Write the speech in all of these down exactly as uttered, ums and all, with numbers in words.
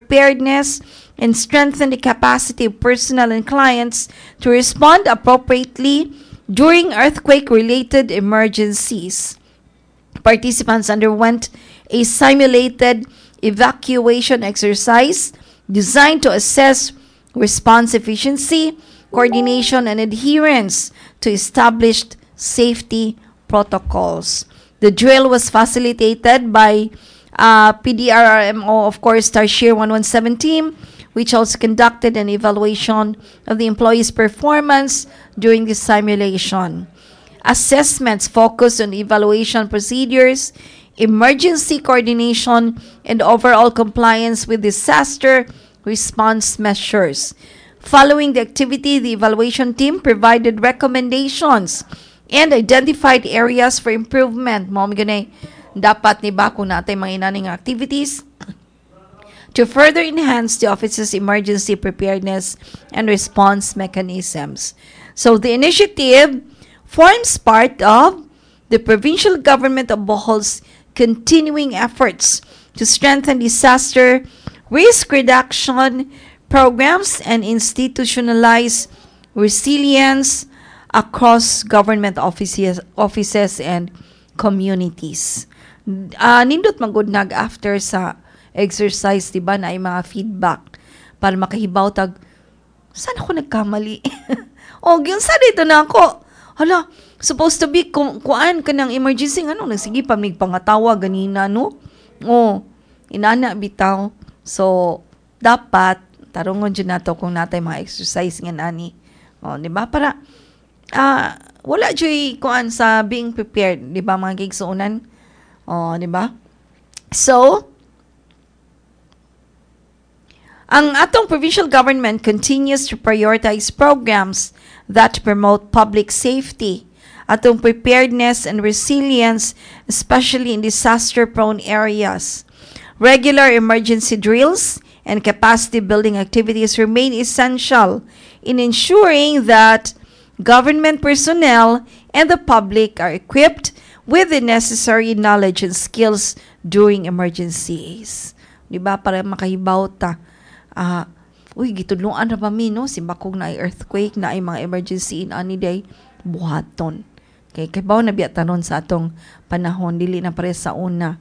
preparedness and strengthen the capacity of personnel and clients to respond appropriately during earthquake-related emergencies. Participants underwent a simulated evacuation exercise designed to assess response efficiency, coordination, and adherence to established safety protocols. The drill was facilitated by uh, P D R R M O, of course, Tarshir one one seven team, which also conducted an evaluation of the employees' performance during the simulation. Assessments focused on evaluation procedures, emergency coordination, and overall compliance with disaster response measures. Following the activity, the evaluation team provided recommendations and identified areas for improvement. Mo gani dapat ni ba kung natin mga inaning activities to further enhance the office's emergency preparedness and response mechanisms. So the initiative forms part of the provincial government of Bohol's continuing efforts to strengthen disaster risk reduction programs and institutionalize resilience across government offices offices and communities. Uh, nindot magud nag after sa exercise, diba, na ay mga feedback para makahibaw tag saan ako nagkamali. O gyud sa dito na ako. Hala, supposed to be ku- kuan ka ng emergency ano nagsige pa mig pangatawa ganina no. O inana bitaw. So dapat tarungon jud nato kung natay mga exercise nga nani. O di ba para ah uh, wala joy kuan sa being prepared, di ba mga gigsuunan? O di ba? So ang atong provincial government continues to prioritize programs that promote public safety, atong preparedness and resilience, especially in disaster-prone areas. Regular emergency drills and capacity-building activities remain essential in ensuring that government personnel and the public are equipped with the necessary knowledge and skills during emergencies. Diba? Para makahibaw ta. Ah, uh, uy, gitudloan ra ba mi, no? Simbakog na ay earthquake, na ay mga emergency in ani day buhaton. Kay kay bawo na biya tanon sa atong panahon dili na pare sa una.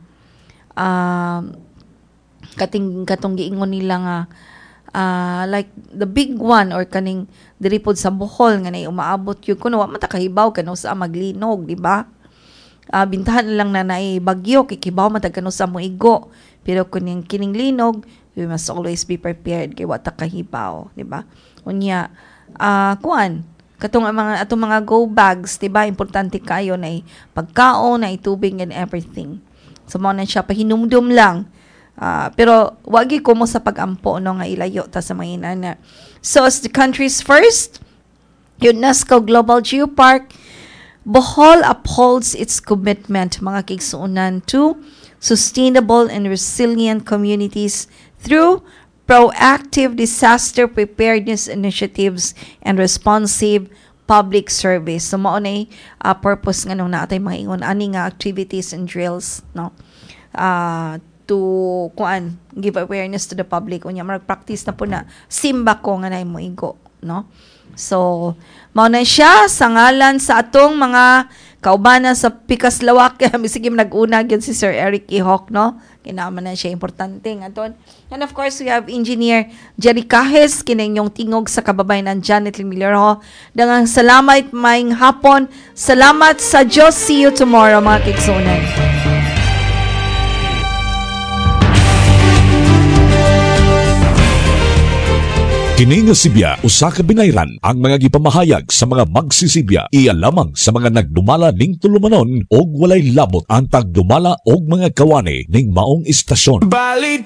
Um, kating katong giingon nila nga uh, like the big one or kaning diri pod sa Bohol nga nay umaabot yun kuno wa man ta kahibaw kano sa maglinog, di ba? Uh, bintahan lang na nay bagyo kay kibaw man ta kano sa moigo, pero kuning kining linog we must always be prepared kay wa ta kahibaw, di ba? Unya uh, kuan katong mga atong mga go bags, di ba? Importante kayo na pagkaon, na tubig and everything. So mo na siya pahinumdum lang. Uh, pero wagi ko mo sa pagampo no nga ilayo ta sa mga inana. So as the country's first UNESCO Global Geopark, Bohol upholds its commitment mga kigsuunan to sustainable and resilient communities through proactive disaster preparedness initiatives and responsive public service. So mao nay uh, purpose nga nung natay mga ingon ani nga activities and drills, no? Uh, to kuan give awareness to the public unya mag practice na po na simba ko nga nay mo igo, no? So mao na siya sa ngalan sa atong mga kaubana sa Pikas Lawak sige nag-una gyud si Sir Eric Ihok, no? Kinaaman na siya importante nga ton. And of course we have engineer Jerry Cajes kininyong tingog sa kababayenan Janet Limilero. Dangang salamat maing hapon. Salamat sa Diyos. See you tomorrow mga kigsunan. Kini nga Sibya usa ka binayran ang mga gipamahayag sa mga magsisibya iya lamang sa mga nagdumala ning tulumanon og walay labot ang tagdumala og mga kawani ning maong istasyon. Balita